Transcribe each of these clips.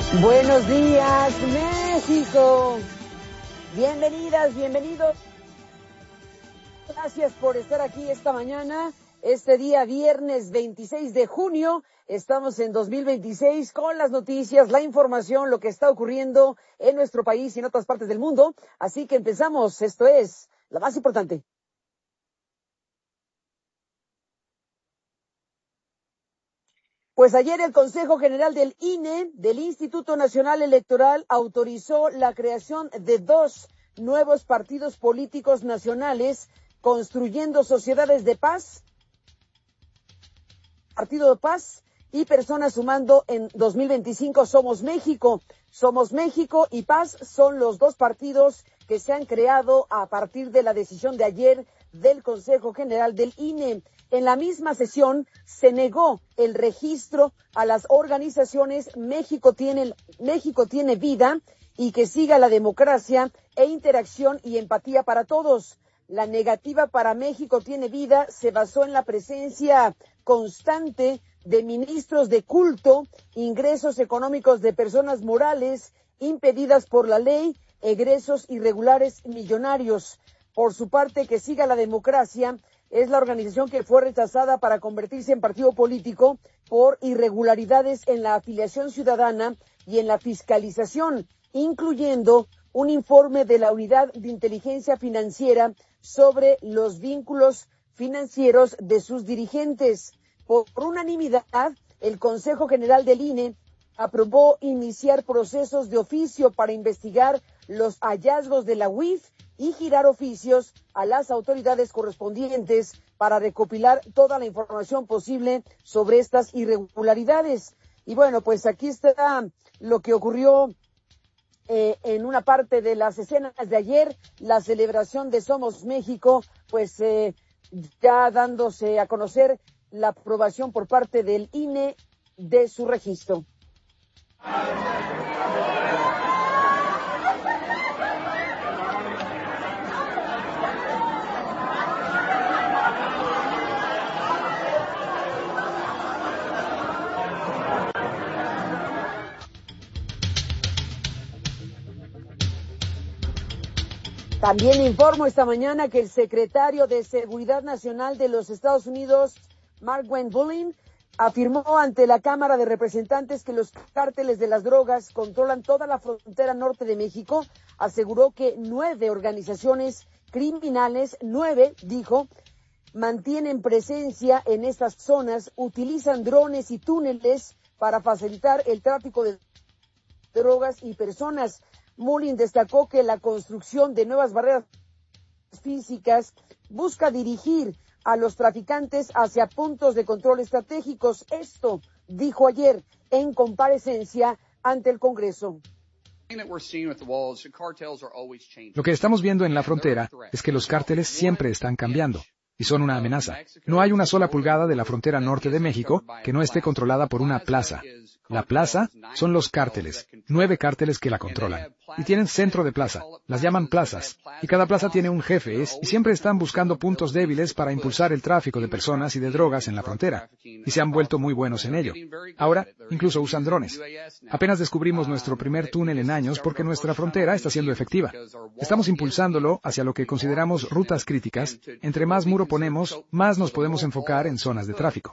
Buenos días, México. Bienvenidas, bienvenidos. Gracias por estar aquí esta mañana, este día viernes 26 de junio. Estamos en 2026 con las noticias, la información, lo que está ocurriendo en nuestro país y en otras partes del mundo. Así que empezamos. Esto es lo más importante. Pues ayer el Consejo General del INE, del Instituto Nacional Electoral, autorizó la creación de 2 nuevos partidos políticos nacionales, Construyendo Sociedades de Paz, Partido de Paz, y Personas Sumando en 2025 Somos México. Somos México y Paz son los 2 partidos que se han creado a partir de la decisión de ayer del Consejo General del INE. En la misma sesión se negó el registro a las organizaciones México tiene vida y que siga la democracia e interacción y empatía para todos. La negativa para México tiene vida se basó en la presencia constante de ministros de culto, ingresos económicos de personas morales impedidas por la ley, egresos irregulares millonarios. Por su parte, que siga la democracia es la organización que fue rechazada para convertirse en partido político por irregularidades en la afiliación ciudadana y en la fiscalización, incluyendo un informe de la Unidad de Inteligencia Financiera sobre los vínculos financieros de sus dirigentes. Por unanimidad, el Consejo General del INE aprobó iniciar procesos de oficio para investigar los hallazgos de la UIF y girar oficios a las autoridades correspondientes para recopilar toda la información posible sobre estas irregularidades. Y bueno, pues aquí está lo que ocurrió en una parte de las escenas de ayer, la celebración de Somos México, pues ya dándose a conocer la aprobación por parte del INE de su registro. También informo esta mañana que el secretario de Seguridad Nacional de los Estados Unidos, Mark Van Buren, afirmó ante la Cámara de Representantes que los cárteles de las drogas controlan toda la frontera norte de México. Aseguró que 9 organizaciones criminales, 9, dijo, mantienen presencia en estas zonas, utilizan drones y túneles para facilitar el tráfico de drogas y personas. Mullin destacó que la construcción de nuevas barreras físicas busca dirigir a los traficantes hacia puntos de control estratégicos. Esto dijo ayer en comparecencia ante el Congreso. Lo que estamos viendo en la frontera es que los cárteles siempre están cambiando y son una amenaza. No hay una sola pulgada de la frontera norte de México que no esté controlada por una plaza. La plaza son los cárteles, 9 cárteles que la controlan. Y tienen centro de plaza, las llaman plazas. Y cada plaza tiene un jefe y siempre están buscando puntos débiles para impulsar el tráfico de personas y de drogas en la frontera. Y se han vuelto muy buenos en ello. Ahora, incluso usan drones. Apenas descubrimos nuestro primer túnel en años porque nuestra frontera está siendo efectiva. Estamos impulsándolo hacia lo que consideramos rutas críticas. Entre más muro ponemos, más nos podemos enfocar en zonas de tráfico.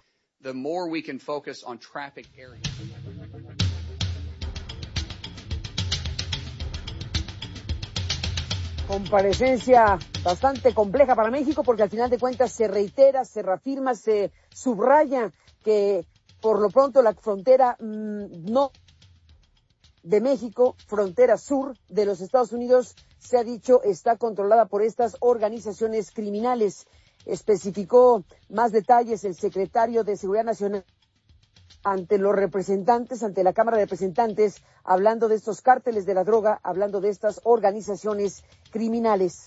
Comparecencia bastante compleja para México porque al final de cuentas se reitera, se reafirma, se subraya que por lo pronto la frontera no de México, frontera sur de los Estados Unidos, se ha dicho está controlada por estas organizaciones criminales. Especificó más detalles el secretario de Seguridad Nacional ante los representantes, ante la Cámara de Representantes, hablando de estos cárteles de la droga, hablando de estas organizaciones criminales.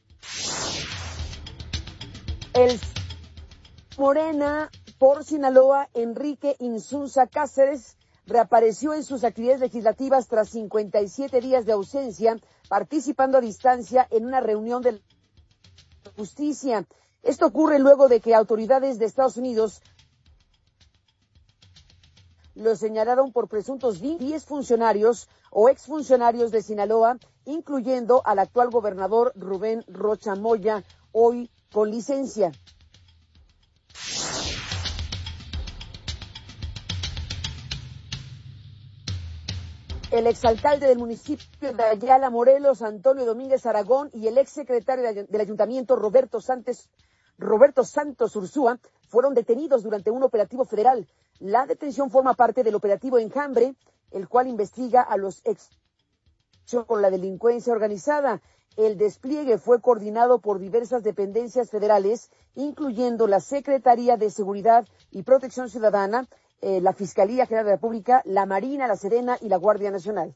El Morena por Sinaloa, Enrique Insunza Cáceres, reapareció en sus actividades legislativas tras 57 días de ausencia, participando a distancia en una reunión de justicia. Esto ocurre luego de que autoridades de Estados Unidos lo señalaron por presuntos 10 funcionarios o exfuncionarios de Sinaloa, incluyendo al actual gobernador Rubén Rocha Moya, hoy con licencia. El exalcalde del municipio de Ayala, Morelos, Antonio Domínguez Aragón, y el exsecretario del ayuntamiento, Roberto Santos Ursúa, fueron detenidos durante un operativo federal. La detención forma parte del operativo Enjambre, el cual investiga a los ex con la delincuencia organizada. El despliegue fue coordinado por diversas dependencias federales, incluyendo la Secretaría de Seguridad y Protección Ciudadana, la Fiscalía General de la República, la Marina, la Sedena y la Guardia Nacional.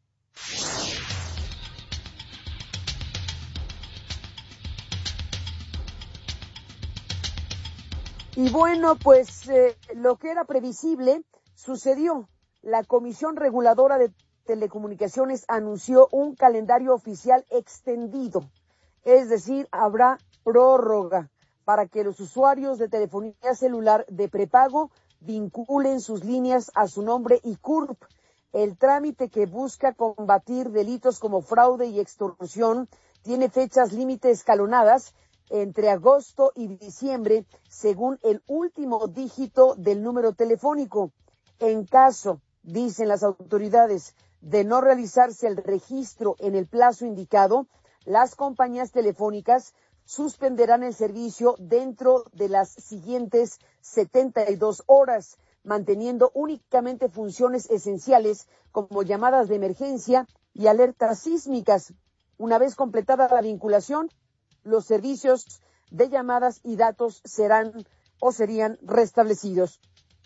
Y bueno, pues lo que era previsible sucedió. La Comisión Reguladora de Telecomunicaciones anunció un calendario oficial extendido, es decir, habrá prórroga para que los usuarios de telefonía celular de prepago vinculen sus líneas a su nombre y CURP. El trámite, que busca combatir delitos como fraude y extorsión, tiene fechas límite escalonadas entre agosto y diciembre, según el último dígito del número telefónico. En caso, dicen las autoridades, de no realizarse el registro en el plazo indicado, las compañías telefónicas suspenderán el servicio dentro de las siguientes 72 horas, manteniendo únicamente funciones esenciales como llamadas de emergencia y alertas sísmicas. Una vez completada la vinculación, los servicios de llamadas y datos serían restablecidos.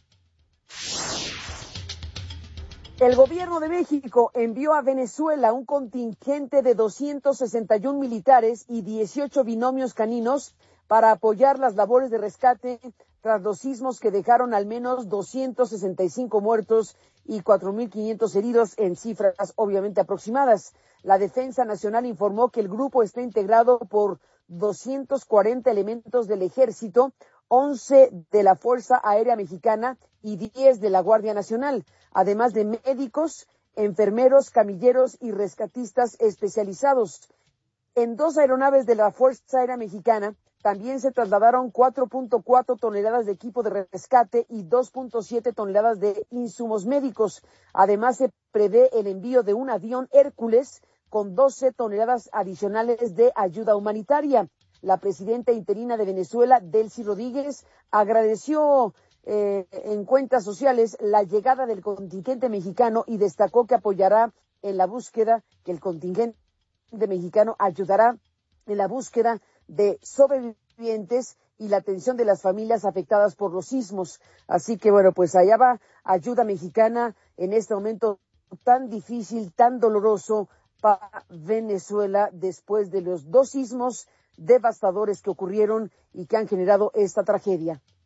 El gobierno de México envió a Venezuela un contingente de 261 militares y 18 binomios caninos para apoyar las labores de rescate tras los sismos que dejaron al menos 265 muertos y 4.500 heridos, en cifras obviamente aproximadas. La Defensa Nacional informó que el grupo está integrado por 240 elementos del Ejército, 11 de la Fuerza Aérea Mexicana y 10 de la Guardia Nacional, además de médicos, enfermeros, camilleros y rescatistas especializados. En 2 aeronaves de la Fuerza Aérea Mexicana también se trasladaron 4.4 toneladas de equipo de rescate y 2.7 toneladas de insumos médicos. Además, se prevé el envío de un avión Hércules con 12 toneladas adicionales de ayuda humanitaria. La presidenta interina de Venezuela, Delcy Rodríguez, agradeció en cuentas sociales la llegada del contingente mexicano y destacó que apoyará en la búsqueda, que el contingente mexicano ayudará en la búsqueda de sobrevivientes y la atención de las familias afectadas por los sismos. Así que bueno, pues allá va ayuda mexicana en este momento tan difícil, tan doloroso para Venezuela, después de los 2 sismos devastadores que ocurrieron y que han generado esta tragedia.